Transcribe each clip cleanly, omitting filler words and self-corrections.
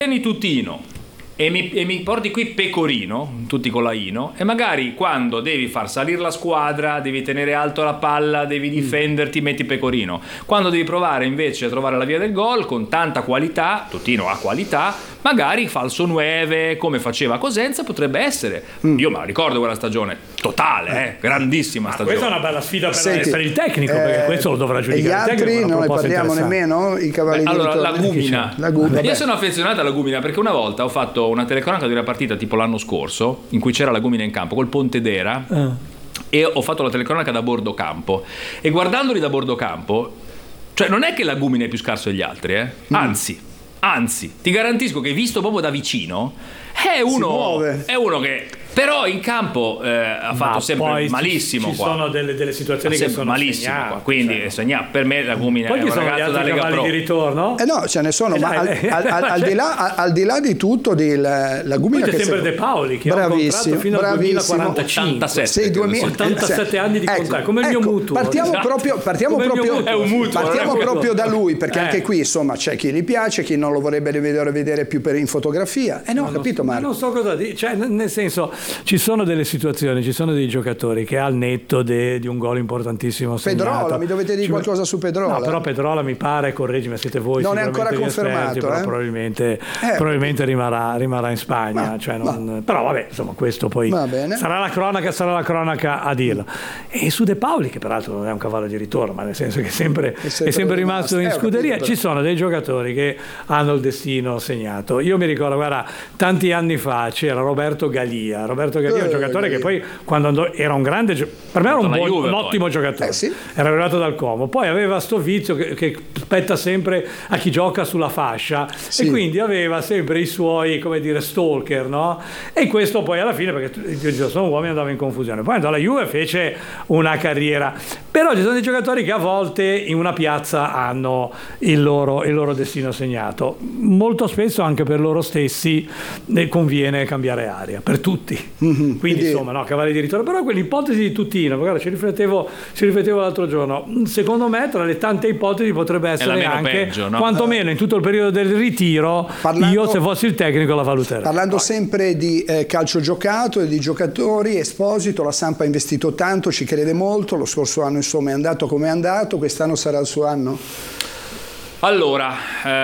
Tieni Tutino e mi porti qui Pecorino, tutti con la Ino, e magari quando devi far salire la squadra, devi tenere alto la palla, devi difenderti, metti Pecorino. Quando devi provare invece a trovare la via del gol con tanta qualità, Tutino ha qualità, magari falso 9 come faceva Cosenza potrebbe essere. Io me la ricordo quella stagione totale, grandissima stagione. Questa è una bella sfida per il tecnico, perché questo lo dovrà giudicare il tecnico. E gli altri non ne parliamo nemmeno, i cavalli allora, di la Gumina. Io sono affezionato alla Gumina perché una volta ho fatto una telecronaca di una partita tipo l'anno scorso in cui c'era la Gumina in campo col Pontedera e ho fatto la telecronaca da bordo campo e guardandoli da bordo campo, cioè non è che la Gumina è più scarso degli altri, anzi ti garantisco che visto proprio da vicino è uno che però in campo ha fatto sempre malissimo. Ci sono delle situazioni che sono malissimo segnate, qua. Quindi per me la Gumina poi è un ragazzo da Lega Pro. Di ritorno? No, ce ne sono, ma al di là di tutto la Gumina poi c'è che sempre De Paoli che ha un contratto fino al 2045. 87 anni di contratto, come il mio mutuo. Partiamo proprio da lui, perché anche qui insomma c'è chi gli piace, chi non lo vorrebbe vedere più in fotografia. Capito Marco? Non so cosa dire, cioè nel senso ci sono delle situazioni, ci sono dei giocatori che al netto di un gol importantissimo segnato. Pedrola, mi dovete dire qualcosa su Pedrola? No, però Pedrola mi pare, correggimi, siete voi non è ancora confermato, però probabilmente rimarrà in Spagna, però vabbè, insomma questo poi sarà la cronaca a dirlo. E su De Paoli, che peraltro non è un cavallo di ritorno, ma nel senso che è sempre rimasto in scuderia, ci sono dei giocatori che hanno il destino segnato. Io mi ricordo, guarda, tanti anni fa c'era Roberto Galia, è un giocatore che poi quando andò era un grande per me era un ottimo giocatore, era arrivato dal Como, poi aveva sto vizio che spetta sempre a chi gioca sulla fascia e quindi aveva sempre i suoi, come dire, stalker, no? E questo poi alla fine, perché sono uomini, andava in confusione, poi andò alla Juve, fece una carriera, però ci sono dei giocatori che a volte in una piazza hanno il loro destino segnato, molto spesso anche per loro stessi conviene cambiare aria, per tutti. Quindi insomma, cavalli di ritorno. Però quell'ipotesi di Tutino, guarda, ci riflettevo l'altro giorno, secondo me tra le tante ipotesi potrebbe essere anche peggio, no? Quantomeno in tutto il periodo del ritiro, io se fossi il tecnico la valuterei. Parlando sempre di calcio giocato e di giocatori, Esposito, la Samp ha investito tanto, ci crede molto, lo scorso anno insomma è andato come è andato, quest'anno sarà il suo anno? Allora,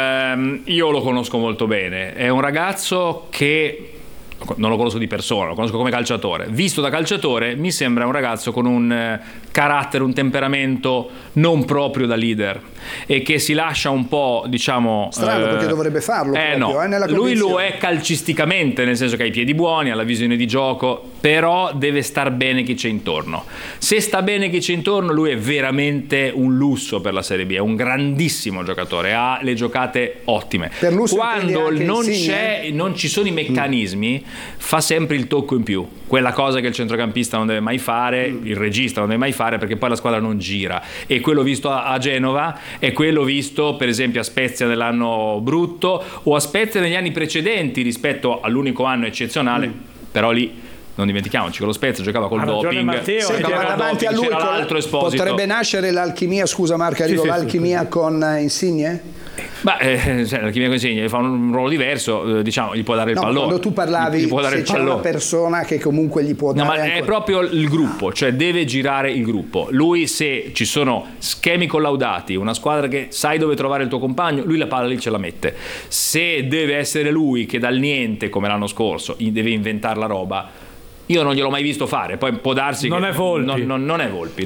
io lo conosco molto bene, è un ragazzo che non lo conosco di persona, lo conosco come calciatore. Visto da calciatore mi sembra un ragazzo con un carattere, un temperamento non proprio da leader e che si lascia un po', diciamo, strano, perché dovrebbe farlo nella lui lo è calcisticamente, nel senso che ha i piedi buoni, ha la visione di gioco, però deve star bene chi c'è intorno. Se sta bene chi c'è intorno, lui è veramente un lusso per la Serie B, è un grandissimo giocatore, ha le giocate ottime. Quando non ci sono i meccanismi, fa sempre il tocco in più, quella cosa che il centrocampista non deve mai fare, il regista non deve mai fare, perché poi la squadra non gira. E quello visto a Genova e quello visto per esempio a Spezia nell'anno brutto o a Spezia negli anni precedenti rispetto all'unico anno eccezionale, però lì non dimentichiamoci che lo Spezia giocava col doping, davanti a lui potrebbe nascere l'alchimia, scusa Marco, l'alchimia con Insigne? L'alchimia con Insigne fa un ruolo diverso, diciamo, gli può dare il pallone. Quando tu parlavi se c'è una persona che comunque gli può dare, ma è proprio il gruppo, cioè deve girare il gruppo. Lui, se ci sono schemi collaudati, una squadra che sai dove trovare il tuo compagno, lui la palla lì ce la mette. Se deve essere lui che dal niente, come l'anno scorso, deve inventare la roba, io non gliel'ho mai visto fare, poi può darsi non che è Volpi. Non è Volpi,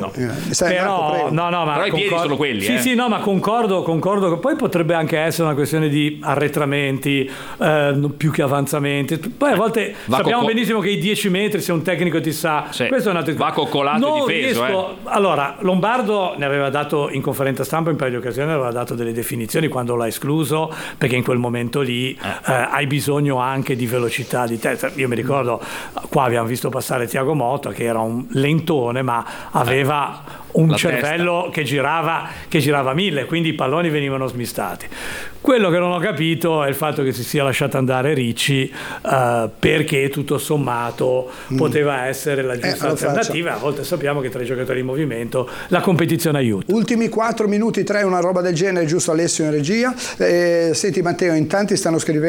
però i piedi sono quelli. Ma concordo, poi potrebbe anche essere una questione di arretramenti più che avanzamenti, poi a volte sappiamo benissimo che i 10 metri, se un tecnico ti sa, questo è un altro, va coccolato e difeso. Allora, Lombardo ne aveva dato in conferenza stampa in paio di occasioni, aveva dato delle definizioni quando l'ha escluso, perché in quel momento lì hai bisogno anche di velocità di testa. Io mi ricordo, qua abbiamo visto passare Thiago Motta, che era un lentone ma aveva un cervello che girava 1000, quindi i palloni venivano smistati. Quello che non ho capito è il fatto che si sia lasciato andare Ricci, perché tutto sommato poteva essere la giusta alternativa. A volte sappiamo che tra i giocatori in movimento la competizione aiuta. Ultimi 4 minuti 3, una roba del genere, giusto Alessio in regia? Senti Matteo, in tanti stanno scrivendo